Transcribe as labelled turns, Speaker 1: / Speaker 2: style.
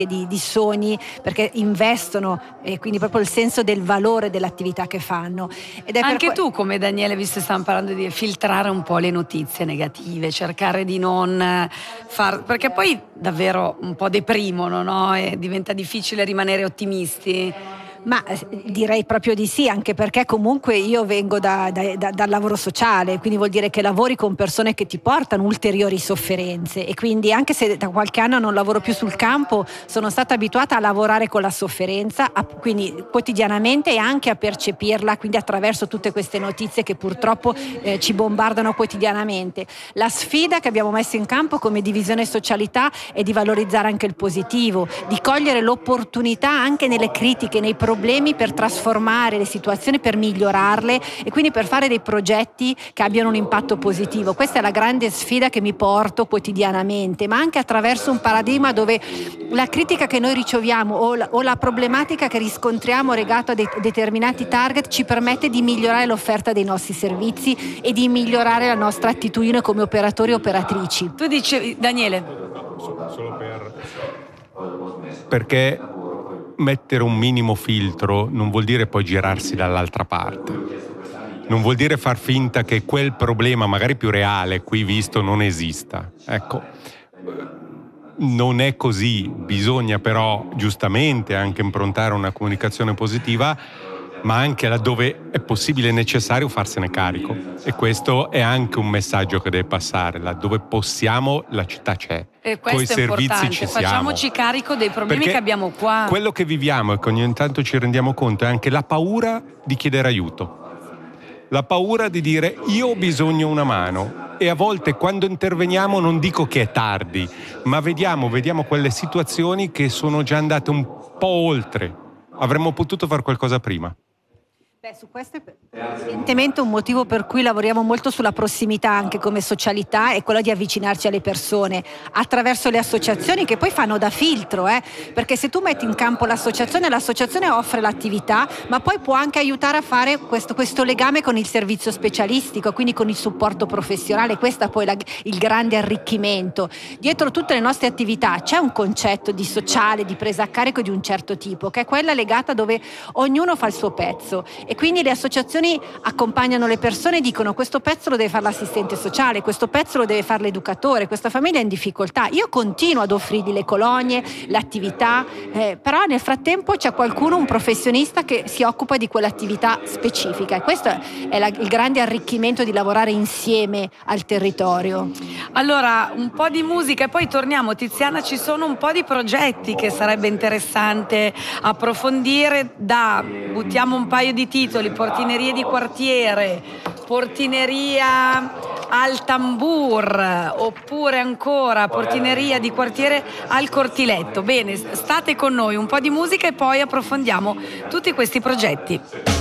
Speaker 1: di sogni, perché investono, e quindi proprio il senso del valore dell'attività che fanno. Ed è
Speaker 2: Anche tu, come Daniele, visto che stiamo parlando di filtrare un po' le notizie negative, cercare di non perché poi davvero un po' deprimono, no? E diventa difficile rimanere ottimisti.
Speaker 1: Ma direi proprio di sì, anche perché comunque io vengo dal lavoro sociale, quindi vuol dire che lavori con persone che ti portano ulteriori sofferenze, e quindi anche se da qualche anno non lavoro più sul campo, sono stata abituata a lavorare con la sofferenza, quindi quotidianamente, e anche a percepirla, quindi attraverso tutte queste notizie che purtroppo ci bombardano quotidianamente. La sfida che abbiamo messo in campo come divisione socialità è di valorizzare anche il positivo, di cogliere l'opportunità anche nelle critiche, nei problemi, per trasformare le situazioni, per migliorarle, e quindi per fare dei progetti che abbiano un impatto positivo. Questa è la grande sfida che mi porto quotidianamente, ma anche attraverso un paradigma dove la critica che noi riceviamo o la problematica che riscontriamo legata a determinati target ci permette di migliorare l'offerta dei nostri servizi e di migliorare la nostra attitudine come operatori e operatrici.
Speaker 2: Tu dicevi, Daniele.
Speaker 3: Solo perché mettere un minimo filtro non vuol dire poi girarsi dall'altra parte, non vuol dire far finta che quel problema magari più reale qui visto non esista. Ecco, non è così, bisogna però giustamente anche improntare una comunicazione positiva, ma anche laddove è possibile e necessario farsene carico, e questo è anche un messaggio che deve passare: laddove possiamo la città c'è, coi servizi ci siamo,
Speaker 2: facciamoci carico dei problemi
Speaker 3: perché
Speaker 2: che abbiamo qua.
Speaker 3: Quello che viviamo e che ogni tanto ci rendiamo conto è anche la paura di chiedere aiuto, la paura di dire io ho bisogno una mano, e a volte quando interveniamo non dico che è tardi, ma vediamo quelle situazioni che sono già andate un po' oltre, avremmo potuto fare qualcosa prima.
Speaker 1: Su questo è evidentemente un motivo per cui lavoriamo molto sulla prossimità anche come socialità, è quello di avvicinarci alle persone attraverso le associazioni, che poi fanno da filtro, perché se tu metti in campo l'associazione offre l'attività, ma poi può anche aiutare a fare questo legame con il servizio specialistico, quindi con il supporto professionale. Questo è poi il grande arricchimento. Dietro tutte le nostre attività c'è un concetto di sociale, di presa a carico di un certo tipo, che è quella legata dove ognuno fa il suo pezzo. E quindi le associazioni accompagnano le persone e dicono: questo pezzo lo deve fare l'assistente sociale, questo pezzo lo deve fare l'educatore, questa famiglia è in difficoltà. Io continuo ad offrirgli le colonie, l'attività, però nel frattempo c'è qualcuno, un professionista, che si occupa di quell'attività specifica, e questo è il grande arricchimento di lavorare insieme al territorio.
Speaker 2: Allora, un po' di musica e poi torniamo. Tiziana, ci sono un po' di progetti che sarebbe interessante approfondire. Buttiamo un paio di titoli: portinerie di quartiere, portineria al tambur, oppure ancora portineria di quartiere al cortiletto. Bene, state con noi, un po' di musica e poi approfondiamo tutti questi progetti.